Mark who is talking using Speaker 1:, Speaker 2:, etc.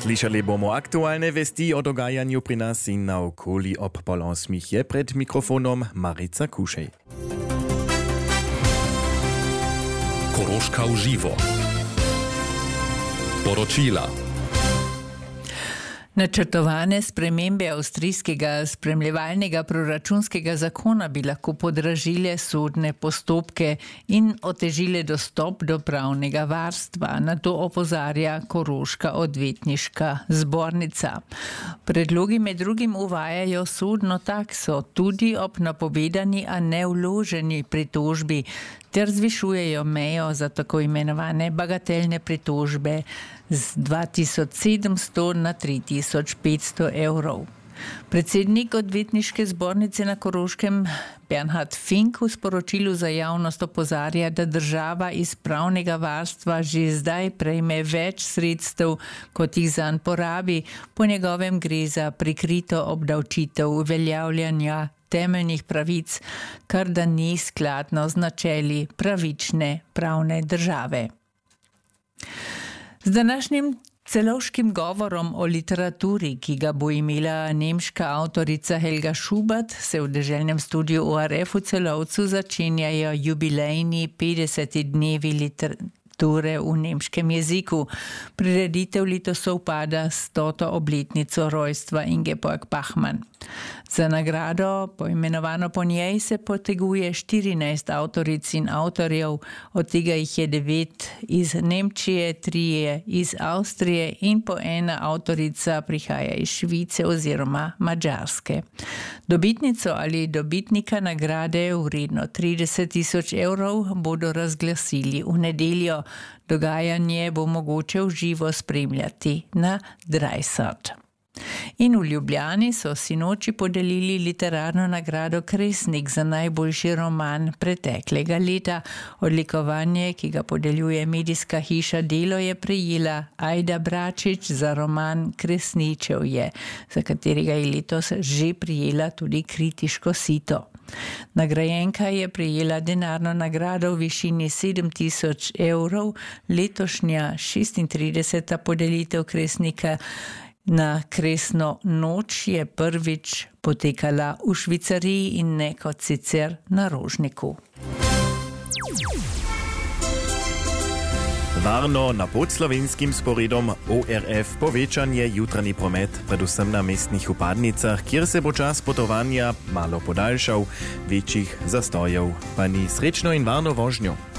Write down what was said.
Speaker 1: Slyšali bomo aktualne vesti o dogajanju pri nas in na okoli ob pol osmih je pred mikrofonom Marica Kušej.
Speaker 2: Koroška v živo. Poročila.
Speaker 3: Načrtovane spremembe avstrijskega spremljevalnega proračunskega zakona bi lahko podražile sodne postopke in otežile dostop do pravnega varstva. Na to opozarja Koroška odvetniška zbornica. Predlogi med drugim uvajajo sodno takso tudi ob napovedani, a ne vloženi pritožbi, ter zvišujejo mejo za tako imenovane bagatelne pritožbe z 2700 na 3500 evrov. Predsednik odvetniške zbornice na Koroškem Bernhard Fink v sporočilu za javnost opozarja, da država iz pravnega varstva že zdaj prejme več sredstev, kot jih zanj porabi. Po njegovem gre za prikrito obdavčitev uveljavljanja temeljnih pravic, kar da ni skladno z načeli pravične pravne države. Z današnjim celovškim govorom o literaturi, ki ga bo imela nemška avtorica Helga Schubert, se v deželnem studiu ORF v Celovcu začenjajo jubilejni 50. dnevi literature v nemškem jeziku. Prireditev letos sovpada s 100. obletnico rojstva Ingeborg Bachmann. Za nagrado, poimenovano po njej, se poteguje 14 avtoric in avtorjev, od tega jih je 9 iz Nemčije, 3 iz Avstrije in po ena avtorica prihaja iz Švice oziroma Madžarske. Dobitnico ali dobitnika nagrade vredno 30 000 evrov bodo razglasili v nedeljo. Dogajanje bo mogoče v živo spremljati na Dreisat. In v Ljubljani so sinoči podelili literarno nagrado Kresnik za najboljši roman preteklega leta. Odlikovanje, ki ga podeljuje medijska hiša Delo, je prejela Ajda Bračič za roman Kresničevje, za katerega je letos že prejela tudi kritiško sito. Nagrajenka je prejela denarno nagrado v višini 7000 evrov. Letošnja 36. podelitev Kresnika na Kresno noč je prvič potekala v Švicariji in ne kot sicer na Rožniku.
Speaker 1: Varno na podslovenskim sporedom ORF povečanje jutranji promet, predvsem na mestnih vpadnicah, kjer se bo čas potovanja malo podaljšal, večjih zastojev pa ni. Srečno in varno vožnjo.